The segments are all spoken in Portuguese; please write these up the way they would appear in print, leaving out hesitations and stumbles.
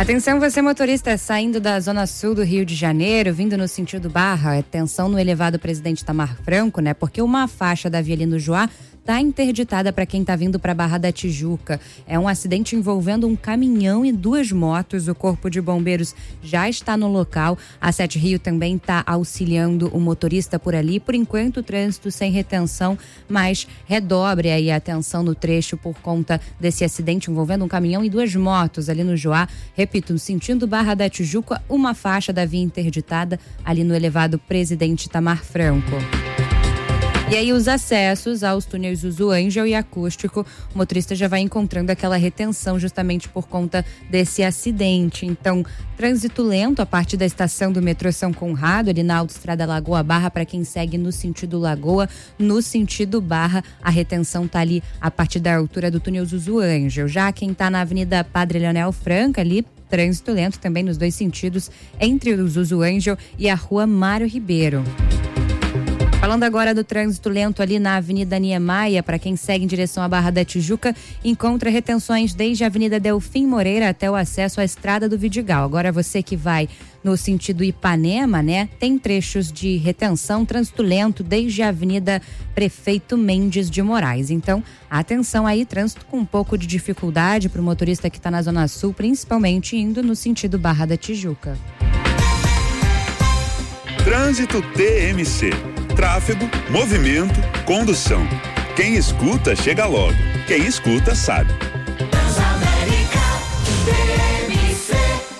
Atenção, você motorista saindo da zona sul do Rio de Janeiro, vindo no sentido Barra, atenção no elevado Presidente Itamar Franco, né? Porque uma faixa da via ali no Joá está interditada para quem está vindo para Barra da Tijuca. É um acidente envolvendo um caminhão e 2 motos. O Corpo de Bombeiros já está no local. A Sete Rio também está auxiliando o motorista por ali. Por enquanto, o trânsito sem retenção, mas redobre aí a atenção no trecho por conta desse acidente envolvendo um caminhão e 2 motos ali no Joá. Repito, sentindo Barra da Tijuca, uma faixa da via interditada ali no elevado Presidente Itamar Franco. E aí os acessos aos túneis Uso Ângel e Acústico, o motorista já vai encontrando aquela retenção justamente por conta desse acidente. Então, trânsito lento a partir da estação do metrô São Conrado, ali na autoestrada Lagoa Barra, para quem segue no sentido Lagoa, no sentido Barra, a retenção tá ali a partir da altura do túnel Uso Ângel. Já quem tá na Avenida Padre Leonel Franca, ali, trânsito lento também nos 2 sentidos, entre o Uso Ângel e a Rua Mário Ribeiro. Falando agora do trânsito lento ali na Avenida Niemeyer, para quem segue em direção à Barra da Tijuca, encontra retenções desde a Avenida Delfim Moreira até o acesso à Estrada do Vidigal. Agora você que vai no sentido Ipanema, né, tem trechos de retenção, trânsito lento desde a Avenida Prefeito Mendes de Moraes. Então, atenção aí, trânsito com um pouco de dificuldade para o motorista que está na Zona Sul, principalmente indo no sentido Barra da Tijuca. Trânsito TMC. Tráfego, movimento, condução. Quem escuta, chega logo. Quem escuta, sabe. Transamérica TMC.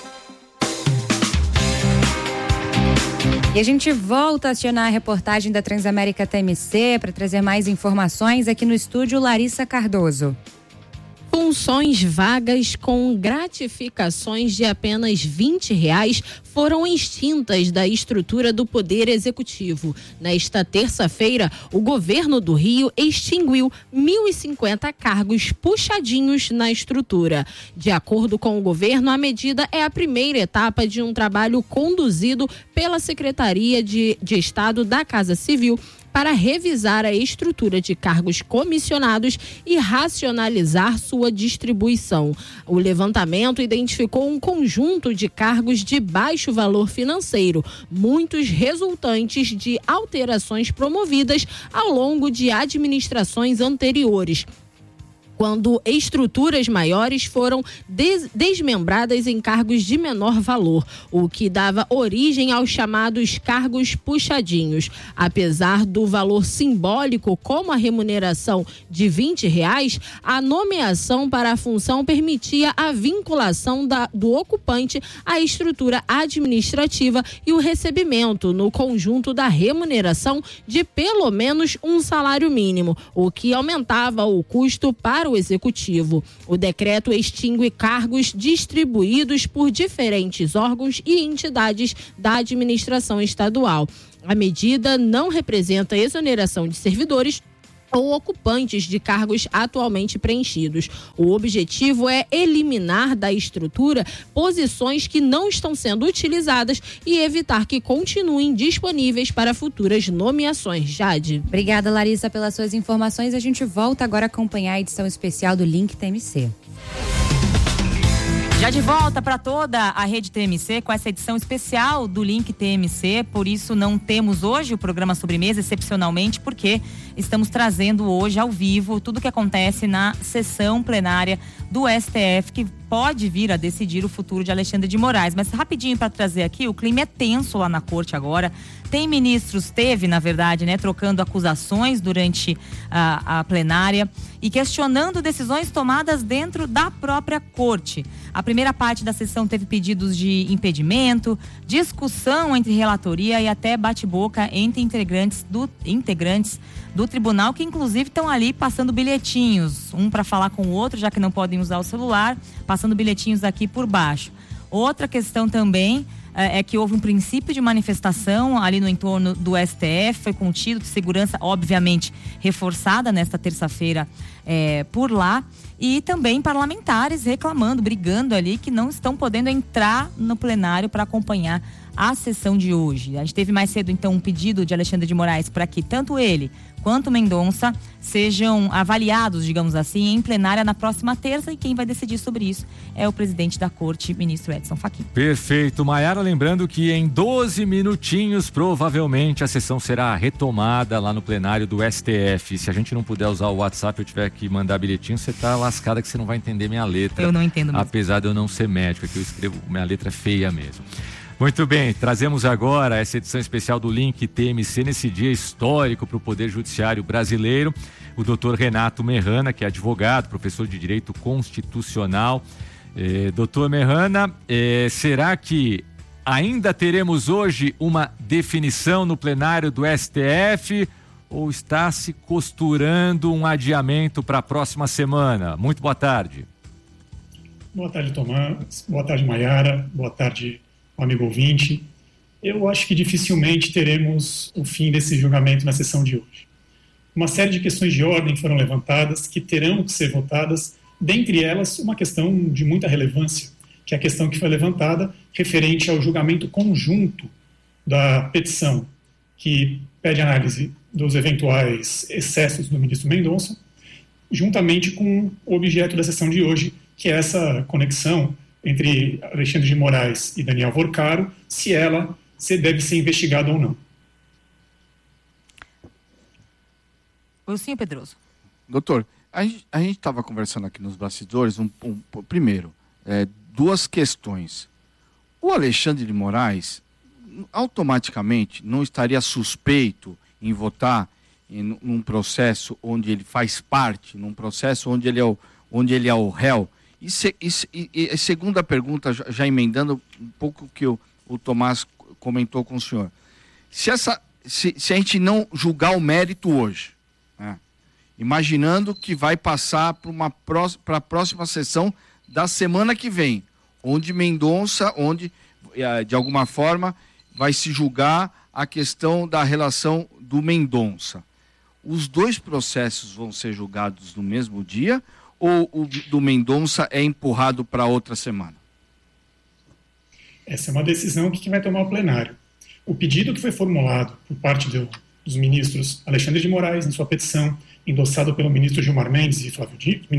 E a gente volta a acionar a reportagem da Transamérica TMC para trazer mais informações aqui no estúdio. Larissa Cardoso. Funções vagas com gratificações de apenas R$20 foram extintas da estrutura do Poder Executivo. Nesta terça-feira, o governo do Rio extinguiu 1.050 cargos puxadinhos na estrutura. De acordo com o governo, a medida é a primeira etapa de um trabalho conduzido pela Secretaria de Estado da Casa Civil para revisar a estrutura de cargos comissionados e racionalizar sua distribuição. O levantamento identificou um conjunto de cargos de baixo valor financeiro, muitos resultantes de alterações promovidas ao longo de administrações anteriores, quando estruturas maiores foram desmembradas em cargos de menor valor, o que dava origem aos chamados cargos puxadinhos. Apesar do valor simbólico, como a remuneração de R$20, a nomeação para a função permitia a vinculação do ocupante à estrutura administrativa e o recebimento no conjunto da remuneração de pelo menos um salário mínimo, o que aumentava o custo para o executivo. O decreto extingue cargos distribuídos por diferentes órgãos e entidades da administração estadual. A medida não representa exoneração de servidores ou ocupantes de cargos atualmente preenchidos. O objetivo é eliminar da estrutura posições que não estão sendo utilizadas e evitar que continuem disponíveis para futuras nomeações. Jade. Obrigada, Larissa, pelas suas informações. A gente volta agora a acompanhar a edição especial do Link TMC. Já de volta para toda a rede TMC com essa edição especial do Link TMC, por isso não temos hoje o programa Sobremesa, excepcionalmente, porque estamos trazendo hoje ao vivo tudo o que acontece na sessão plenária do STF, que pode vir a decidir o futuro de Alexandre de Moraes. Mas rapidinho para trazer aqui, o clima é tenso lá na corte agora. Tem ministros, na verdade, né, trocando acusações durante a plenária e questionando decisões tomadas dentro da própria corte. A primeira parte da sessão teve pedidos de impedimento, discussão entre relatoria e até bate-boca entre integrantes do tribunal, que inclusive estão ali passando bilhetinhos, um para falar com o outro, já que não podem usar o celular, passando bilhetinhos aqui por baixo. Outra questão também é que houve um princípio de manifestação ali no entorno do STF, foi contido, segurança obviamente reforçada nesta terça-feira por lá, e também parlamentares reclamando, brigando ali, que não estão podendo entrar no plenário para acompanhar a sessão de hoje. A gente teve mais cedo então um pedido de Alexandre de Moraes para que tanto ele quanto Mendonça sejam avaliados, digamos assim, em plenária na próxima terça, e quem vai decidir sobre isso é o presidente da Corte, ministro Edson Fachin. Perfeito, Maiara, lembrando que em 12 minutinhos provavelmente a sessão será retomada lá no plenário do STF. Se a gente não puder usar o WhatsApp, eu tiver que mandar bilhetinho, você tá lascada que você não vai entender minha letra. Eu não entendo mesmo. Apesar de eu não ser médico, que eu escrevo, minha letra é feia mesmo. Muito bem, trazemos agora essa edição especial do Link TMC nesse dia histórico para o Poder Judiciário brasileiro. O doutor Renato Merrana, que é advogado, professor de Direito Constitucional. Doutor Merrana, será que ainda teremos hoje uma definição no plenário do STF ou está se costurando um adiamento para a próxima semana? Muito boa tarde. Boa tarde, Tomás. Boa tarde, Maiara. Boa tarde, amigo ouvinte. Eu acho que dificilmente teremos o fim desse julgamento na sessão de hoje. Uma série de questões de ordem foram levantadas que terão que ser votadas, dentre elas uma questão de muita relevância, que é a questão que foi levantada referente ao julgamento conjunto da petição que pede análise dos eventuais excessos do ministro Mendonça, juntamente com o objeto da sessão de hoje, que é essa conexão entre Alexandre de Moraes e Daniel Vorcaro, se ela deve ser investigada ou não. Wilson Pedroso. Doutor, a gente estava conversando aqui nos bastidores, primeiro, duas questões. O Alexandre de Moraes automaticamente não estaria suspeito em votar num processo onde ele faz parte, num processo onde ele é o réu? E segunda pergunta, já emendando um pouco o que o Tomás comentou com o senhor. Se a gente não julgar o mérito hoje, né, imaginando que vai passar para a próxima sessão da semana que vem, onde Mendonça, de alguma forma vai se julgar a questão da relação do Mendonça. Os dois processos vão ser julgados no mesmo dia ou o do Mendonça é empurrado para outra semana? Essa é uma decisão que vai tomar o plenário. O pedido que foi formulado por parte dos ministros Alexandre de Moraes, em sua petição, endossado pelo ministro Gilmar Mendes e Flávio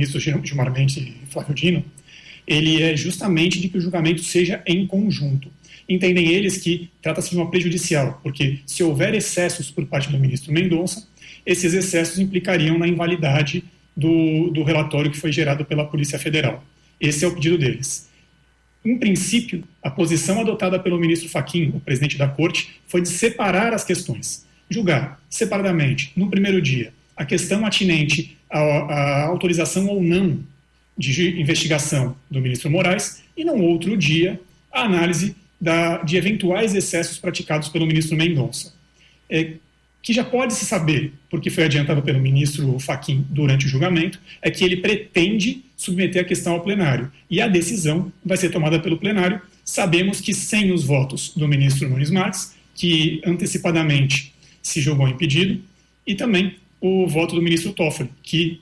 Dino, ele é justamente de que o julgamento seja em conjunto. Entendem eles que trata-se de uma prejudicial, porque se houver excessos por parte do ministro Mendonça, esses excessos implicariam na invalidade do relatório que foi gerado pela Polícia Federal. Esse é o pedido deles. Em princípio, a posição adotada pelo ministro Fachin, o presidente da Corte, foi de separar as questões. Julgar separadamente, no primeiro dia, a questão atinente à autorização ou não de investigação do ministro Moraes e, no outro dia, a análise de eventuais excessos praticados pelo ministro Mendonça. Que já pode se saber, porque foi adiantado pelo ministro Fachin durante o julgamento, é que ele pretende submeter a questão ao plenário. E a decisão vai ser tomada pelo plenário. Sabemos que sem os votos do ministro Nunes Marques, que antecipadamente se julgou impedido, e também o voto do ministro Toffoli, que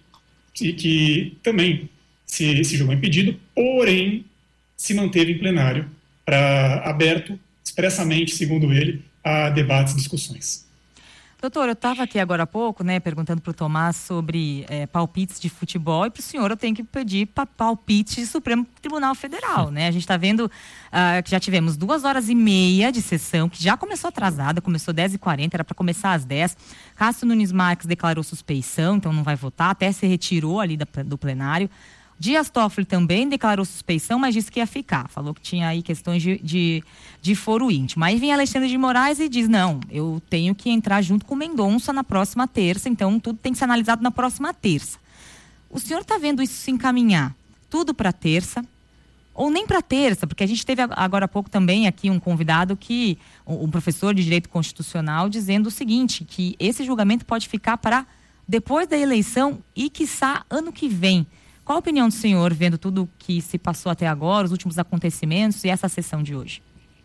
também se julgou impedido, porém se manteve em plenário aberto expressamente, segundo ele, a debates e discussões. Doutor, eu estava aqui agora há pouco, perguntando para o Tomás sobre palpites de futebol, e para o senhor eu tenho que pedir palpite de Supremo Tribunal Federal, A gente está vendo que já tivemos 2h30 de sessão, que já começou atrasada, começou 10h40, era para começar às 10. Cássio Nunes Marques declarou suspeição, então não vai votar, até se retirou ali do plenário. Dias Toffoli também declarou suspeição, mas disse que ia ficar. Falou que tinha aí questões de foro íntimo. Aí vem Alexandre de Moraes e diz, não, eu tenho que entrar junto com o Mendonça na próxima terça, então tudo tem que ser analisado na próxima terça. O senhor está vendo isso se encaminhar tudo para terça, ou nem para terça, porque a gente teve agora há pouco também aqui um convidado um professor de Direito Constitucional, dizendo o seguinte, que esse julgamento pode ficar para depois da eleição e, quiçá, ano que vem. Qual a opinião do senhor, vendo tudo que se passou até agora, os últimos acontecimentos e essa sessão de hoje?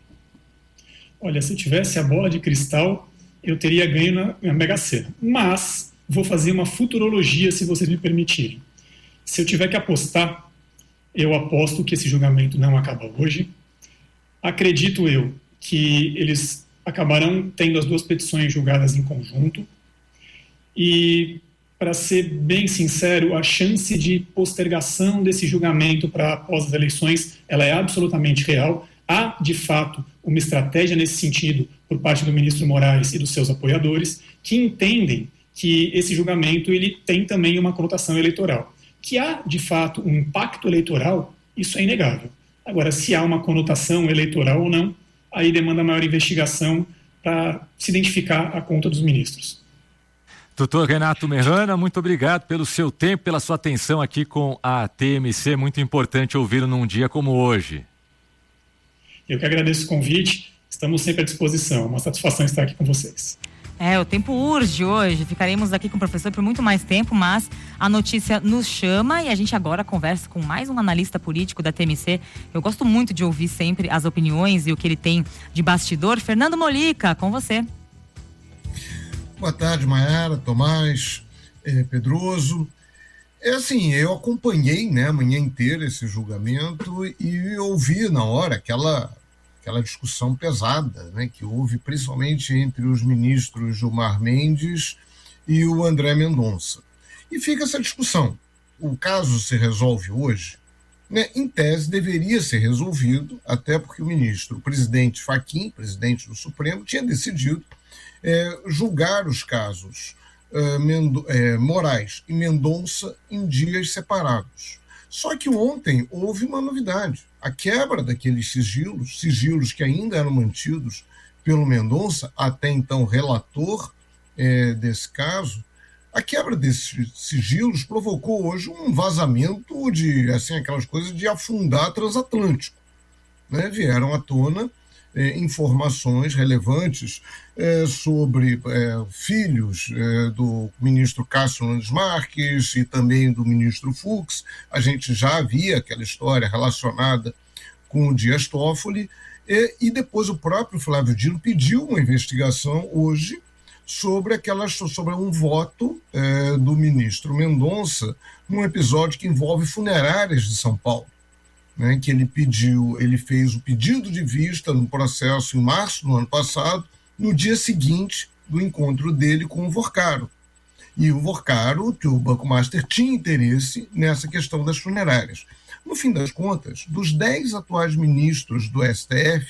Olha, se eu tivesse a bola de cristal, eu teria ganho na Mega Sena. Mas vou fazer uma futurologia, se vocês me permitirem. Se eu tiver que apostar, eu aposto que esse julgamento não acaba hoje. Acredito eu que eles acabarão tendo as duas petições julgadas em conjunto. E, para ser bem sincero, a chance de postergação desse julgamento para após as eleições, ela é absolutamente real. Há, de fato, uma estratégia nesse sentido por parte do ministro Moraes e dos seus apoiadores, que entendem que esse julgamento ele tem também uma conotação eleitoral. Que há, de fato, um impacto eleitoral, isso é inegável. Agora, se há uma conotação eleitoral ou não, aí demanda maior investigação para se identificar a conta dos ministros. Doutor Renato Merrana, muito obrigado pelo seu tempo, pela sua atenção aqui com a TMC. Muito importante ouvi-lo num dia como hoje. Eu que agradeço o convite, estamos sempre à disposição. Uma satisfação estar aqui com vocês. O tempo urge hoje, ficaremos aqui com o professor por muito mais tempo, mas a notícia nos chama e a gente agora conversa com mais um analista político da TMC. Eu gosto muito de ouvir sempre as opiniões e o que ele tem de bastidor. Fernando Molica, com você. Boa tarde, Maiara, Tomás, Pedroso. Eu acompanhei, a manhã inteira esse julgamento e ouvi na hora aquela discussão pesada, que houve principalmente entre os ministros Gilmar Mendes e o André Mendonça. E fica essa discussão. O caso se resolve hoje, em tese deveria ser resolvido, até porque o presidente Fachin, presidente do Supremo, tinha decidido julgar os casos Moraes e Mendonça em dias separados. Só que ontem houve uma novidade, a quebra daqueles sigilos que ainda eram mantidos pelo Mendonça, até então relator desse caso. A quebra desses sigilos provocou hoje um vazamento de, aquelas coisas de afundar transatlântico. Vieram à tona informações relevantes sobre filhos do ministro Cássio Nunes Marques e também do ministro Fux. A gente já havia aquela história relacionada com o Dias Toffoli e depois o próprio Flávio Dino pediu uma investigação hoje sobre um voto do ministro Mendonça num episódio que envolve funerárias de São Paulo. Que ele fez o pedido de vista no processo em março do ano passado, no dia seguinte do encontro dele com o Vorcaro. E o Vorcaro, que o Banco Master tinha interesse nessa questão das funerárias. No fim das contas, dos 10 atuais ministros do STF,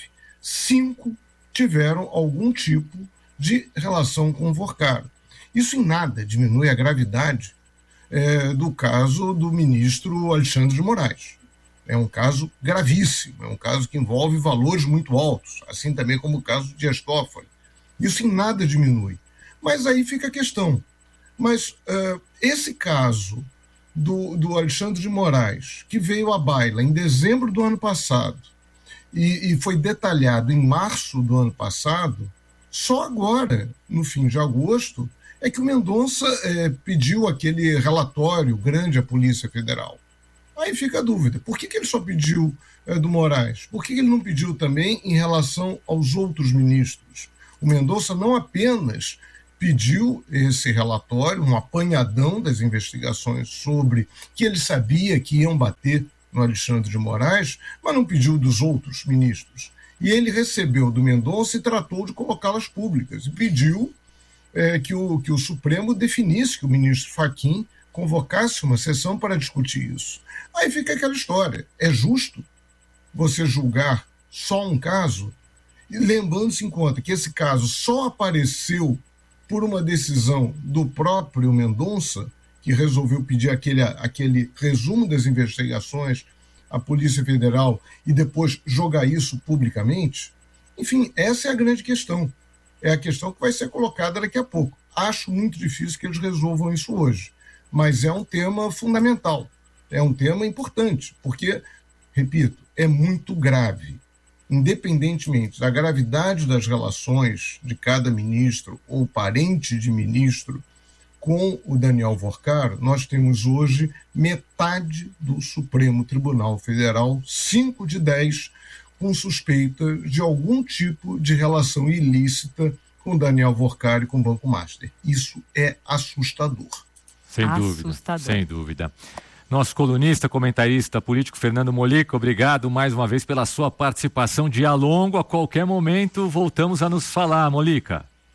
5 tiveram algum tipo de relação com o Vorcaro. Isso em nada diminui a gravidade do caso do ministro Alexandre de Moraes. É um caso gravíssimo, é um caso que envolve valores muito altos, assim também como o caso de Dias Toffoli. Isso em nada diminui. Mas aí fica a questão. Mas esse caso do Alexandre de Moraes, que veio à baila em dezembro do ano passado e foi detalhado em março do ano passado, só agora, no fim de agosto, é que o Mendonça pediu aquele relatório grande à Polícia Federal. Aí fica a dúvida, por que ele só pediu do Moraes? Por que ele não pediu também em relação aos outros ministros? O Mendonça não apenas pediu esse relatório, um apanhadão das investigações sobre que ele sabia que iam bater no Alexandre de Moraes, mas não pediu dos outros ministros. E ele recebeu do Mendonça e tratou de colocá-las públicas, e pediu que o Supremo definisse, que o ministro Fachin convocasse uma sessão para discutir isso. Aí fica aquela história, é justo você julgar só um caso, e lembrando-se em conta que esse caso só apareceu por uma decisão do próprio Mendonça, que resolveu pedir aquele resumo das investigações à Polícia Federal e depois jogar isso publicamente? Enfim, essa é a grande questão. É a questão que vai ser colocada daqui a pouco. Acho muito difícil que eles resolvam isso hoje, mas é um tema fundamental, é um tema importante, porque, repito, é muito grave. Independentemente da gravidade das relações de cada ministro ou parente de ministro com o Daniel Vorcaro, nós temos hoje metade do Supremo Tribunal Federal, 5 de 10, com suspeita de algum tipo de relação ilícita com o Daniel Vorcaro e com o Banco Master. Isso é assustador. Sem dúvida, sem dúvida. Nosso colunista, comentarista político Fernando Molica, obrigado mais uma vez pela sua participação. Dia longo, a qualquer momento voltamos a nos falar, Molica.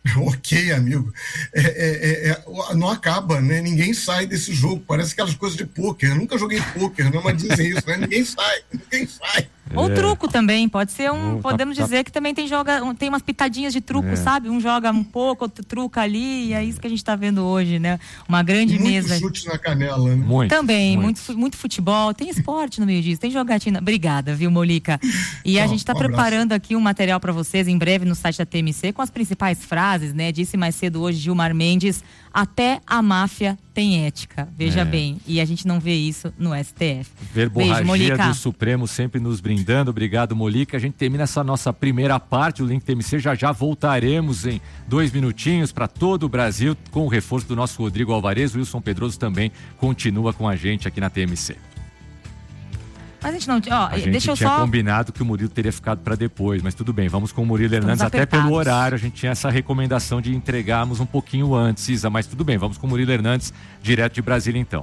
Ok, amigo. Não acaba, né? Ninguém sai desse jogo. Parece aquelas coisas de pôquer. Eu nunca joguei pôquer, né? Mas dizem isso, né? Ninguém sai. Ou truco também, pode ser podemos dizer que também tem umas pitadinhas de truco, sabe? Um joga um pouco, outro truca ali, e é isso que a gente tá vendo hoje, né? Uma grande mesa. Muito chute na canela, né? Também, muito futebol, tem esporte no meio disso, tem jogatina. Obrigada, viu, Molica? E a gente tá preparando aqui um material para vocês em breve no site da TMC com as principais frases, né? Disse mais cedo hoje Gilmar Mendes, até a máfia tem ética, veja bem, e a gente não vê isso no STF. Verborragia do Supremo sempre nos brindando. Obrigado, Molica. A gente termina essa nossa primeira parte do Link TMC, já voltaremos em 2 minutinhos para todo o Brasil com o reforço do nosso Rodrigo Alvarez. O Wilson Pedroso também continua com a gente aqui na TMC. Mas a gente não... a gente tinha combinado que o Murilo teria ficado para depois, mas tudo bem, vamos com o Murilo Hernandes, até pelo horário, a gente tinha essa recomendação de entregarmos um pouquinho antes, Isa, mas tudo bem, vamos com o Murilo Hernandes, direto de Brasília então.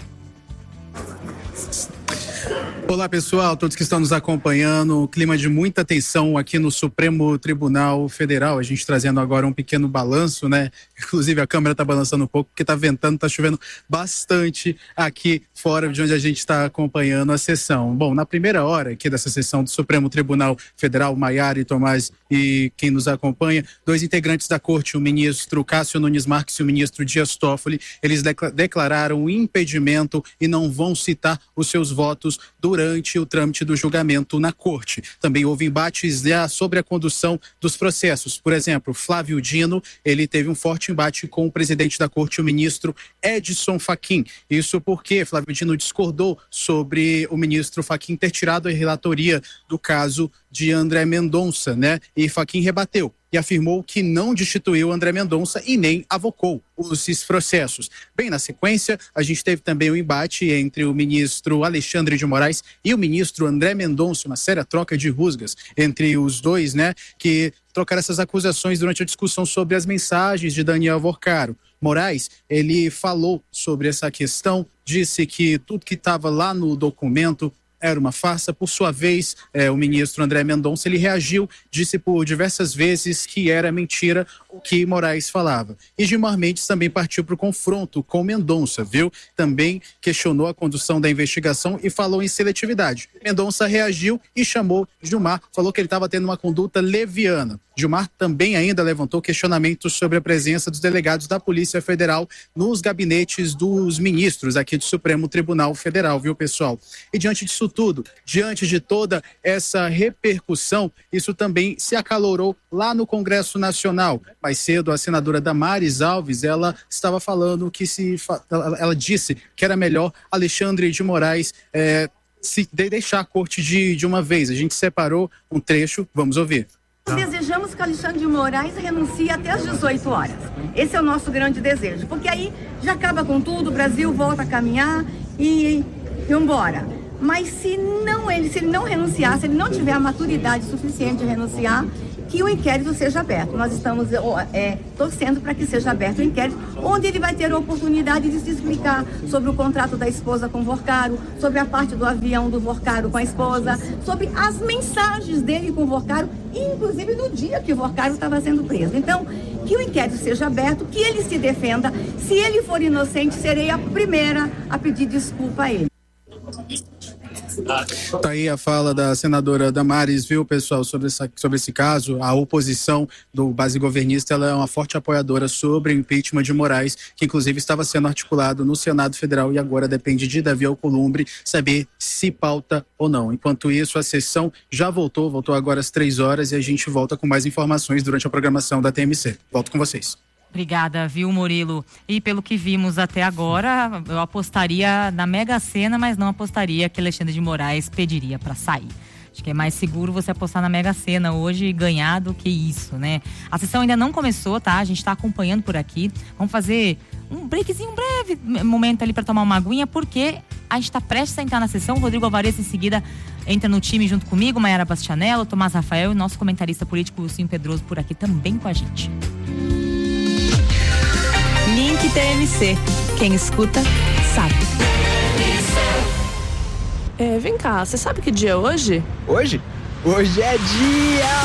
Olá pessoal, todos que estão nos acompanhando, clima de muita tensão aqui no Supremo Tribunal Federal, a gente trazendo agora um pequeno balanço, né? Inclusive a câmera tá balançando um pouco porque tá ventando, tá chovendo bastante aqui fora de onde a gente está acompanhando a sessão. Bom, na primeira hora aqui dessa sessão do Supremo Tribunal Federal, Maiara e Tomás e quem nos acompanha, 2 integrantes da corte, o ministro Cássio Nunes Marques e o ministro Dias Toffoli, eles declararam o impedimento e não vão citar os seus votos durante o trâmite do julgamento na corte. Também houve embates sobre a condução dos processos. Por exemplo, Flávio Dino, ele teve um forte embate com o presidente da corte, o ministro Edson Fachin. Isso porque Flávio Dino discordou sobre o ministro Fachin ter tirado a relatoria do caso de André Mendonça, né? E Fachin rebateu e afirmou que não destituiu André Mendonça e nem avocou esses processos. Bem, na sequência, a gente teve também o embate entre o ministro Alexandre de Moraes e o ministro André Mendonça, uma séria troca de rusgas entre os dois, né, que trocaram essas acusações durante a discussão sobre as mensagens de Daniel Vorcaro. Moraes, ele falou sobre essa questão, disse que tudo que estava lá no documento era uma farsa. Por sua vez, o ministro André Mendonça, ele reagiu, disse por diversas vezes que era mentira o que Moraes falava. E Gilmar Mendes também partiu para o confronto com Mendonça, viu? Também questionou a condução da investigação e falou em seletividade. Mendonça reagiu e chamou Gilmar, falou que ele estava tendo uma conduta leviana. Gilmar também ainda levantou questionamentos sobre a presença dos delegados da Polícia Federal nos gabinetes dos ministros aqui do Supremo Tribunal Federal, viu, pessoal? E diante disso tudo, diante de toda essa repercussão, isso também se acalorou lá no Congresso Nacional. Mais cedo, a senadora Damares Alves, ela estava falando que ela disse que era melhor Alexandre de Moraes se deixar a corte de uma vez. A gente separou um trecho, vamos ouvir. Desejamos que Alexandre de Moraes renuncie até às 18 horas. Esse é o nosso grande desejo, porque aí já acaba com tudo, o Brasil volta a caminhar e embora. Mas se ele não renunciar, se ele não tiver a maturidade suficiente de renunciar, que o inquérito seja aberto. Nós estamos torcendo para que seja aberto o inquérito, onde ele vai ter a oportunidade de se explicar sobre o contrato da esposa com o Vorcaro, sobre a parte do avião do Vorcaro com a esposa, sobre as mensagens dele com o Vorcaro, inclusive no dia que o Vorcaro estava sendo preso. Então, que o inquérito seja aberto, que ele se defenda. Se ele for inocente, serei a primeira a pedir desculpa a ele. Tá aí a fala da senadora Damares, viu, pessoal, sobre esse caso. A oposição do base governista, ela é uma forte apoiadora sobre o impeachment de Moraes, que inclusive estava sendo articulado no Senado Federal e agora depende de Davi Alcolumbre saber se pauta ou não. Enquanto isso, a sessão já voltou agora às 3 horas e a gente volta com mais informações durante a programação da TMC. Volto com vocês. Obrigada, viu, Murilo? E pelo que vimos até agora, eu apostaria na Mega Sena, mas não apostaria que Alexandre de Moraes pediria para sair. Acho que é mais seguro você apostar na Mega Sena hoje e ganhar do que isso, né? A sessão ainda não começou, tá? A gente está acompanhando por aqui. Vamos fazer um breakzinho, um breve momento ali para tomar uma aguinha, porque a gente está prestes a entrar na sessão. O Rodrigo Alvarez em seguida entra no time junto comigo, Maiara Bastianello, Tomás Rafael e nosso comentarista político, Wilson Pedroso, por aqui também com a gente. Link TMC. Quem escuta, sabe. Vem cá, você sabe que dia é hoje? Hoje? Hoje é dia